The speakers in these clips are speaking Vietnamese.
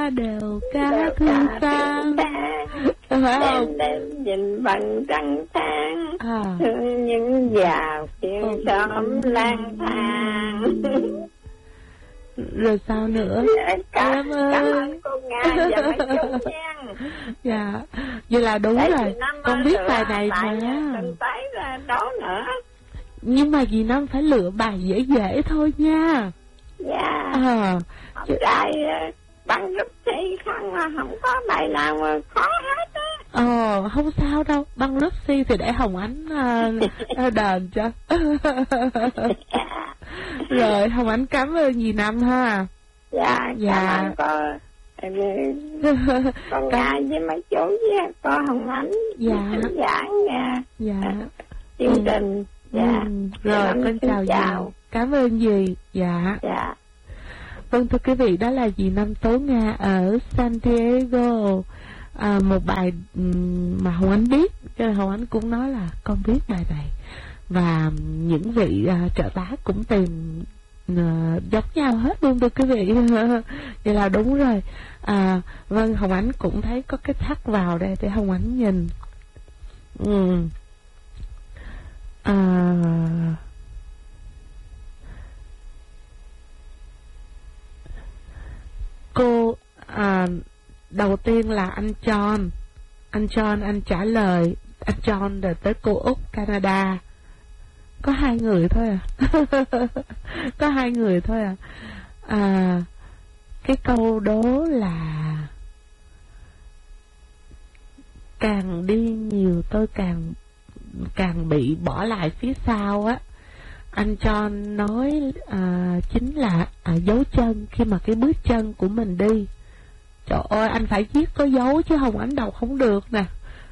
đều cá thương sang, phải không? Đêm nhìn bằng trăng sáng, À. thương những già phiên xóm lang thang. Rồi sao nữa? Em ơi. Cảm ơn cô Nga và mấy chú nha. Dạ, vậy là đúng rồi. Con biết bài này mà. Tình tái ra đó nữa. Nhưng mà dì Năm phải lựa bài dễ dễ thôi nha. Dạ. Không Chứ... trai bằng lúc thi không mà không có bài nào mà khó hết á. Không sao đâu. Băng Lucy thì để Hồng Ánh đền cho. Rồi Hồng Ánh cảm ơn dì Năm ha. Dạ, cảm ơn con Nga với mấy chú với cô Hồng Ánh. Dạ. Dạ. Chương trình. Dạ. Rồi con chào dì. Cảm ơn dì. Dạ. Dạ. Vâng, thưa quý vị, đó là dì Năm Tố Nga ở San Diego. Một bài mà Hồng Ánh biết, cho nên Hồng Ánh cũng nói là con biết bài này. Và những vị trợ tá cũng tìm giống nhau hết luôn, thưa quý vị. Vậy là đúng rồi. Vâng, Hồng Ánh cũng thấy có cái thắt vào đây để Hồng Ánh nhìn. Cô đầu tiên là anh John. Anh John anh trả lời. Anh John rồi tới cô Úc Canada. Có 2 người thôi à. Có 2 người thôi à. Cái câu đố là càng đi nhiều tôi càng bị bỏ lại phía sau á. Anh John nói chính là dấu chân, khi mà cái bước chân của mình đi. Trời ơi, anh phải viết có dấu chứ Hồng Ánh đọc không được nè.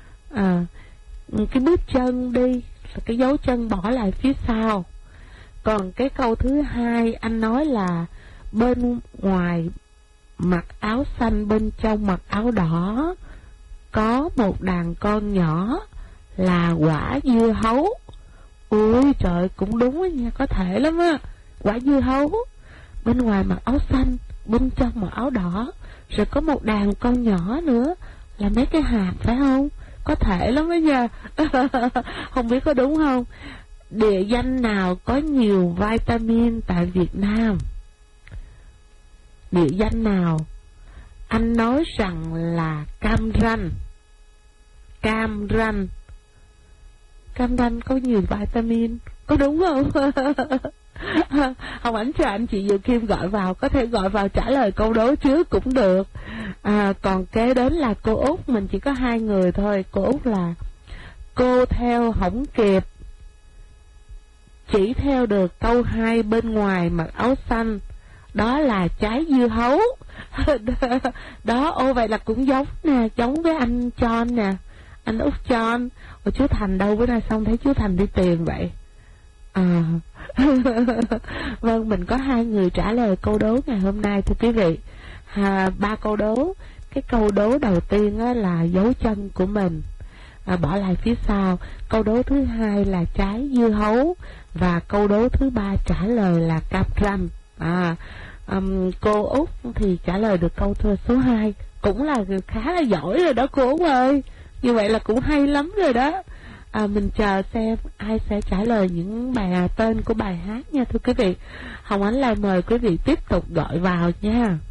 Cái bước chân đi là cái dấu chân bỏ lại phía sau. Còn cái câu thứ hai anh nói là bên ngoài mặc áo xanh, bên trong mặc áo đỏ, có một đàn con nhỏ là quả dưa hấu. Ui trời, cũng đúng á nha, có thể lắm á. Quả dưa hấu, bên ngoài mặc áo xanh, bên trong mặc áo đỏ, rồi có một đàn con nhỏ nữa là mấy cái hạt, phải không? Có thể lắm đó nha. Không biết có đúng không? Địa danh nào có nhiều vitamin tại Việt Nam? Địa danh nào? Anh nói rằng là Cam Ranh. Cam Ranh. Cam Ranh có nhiều vitamin, có đúng không? Hồng Ánh cho anh chị Diệu Kim gọi vào, có thể gọi vào trả lời câu đố trước cũng được. Còn kế đến là cô Út, mình chỉ có 2 người thôi. Cô Út là cô theo hổng kịp, chỉ theo được câu 2 bên ngoài mặc áo xanh, đó là trái dưa hấu. Đó, ô vậy là cũng giống nè, giống với anh John nè, anh Út John. Ủa chú Thành đâu bữa nay, xong thấy chú Thành đi tìm vậy? Vâng, mình có 2 người trả lời câu đố ngày hôm nay, thưa quý vị. 3 câu đố. Cái câu đố đầu tiên á, là dấu chân của mình bỏ lại phía sau. Câu đố thứ 2 là trái dưa hấu. Và câu đố thứ 3 trả lời là Cam Ranh. Cô Út thì trả lời được câu số 2, cũng là khá là giỏi rồi đó cô Út ơi. Như vậy là cũng hay lắm rồi đó. Mình chờ xem ai sẽ trả lời những tên của bài hát nha thưa quý vị. Hồng Ánh lại mời quý vị tiếp tục gọi vào nha.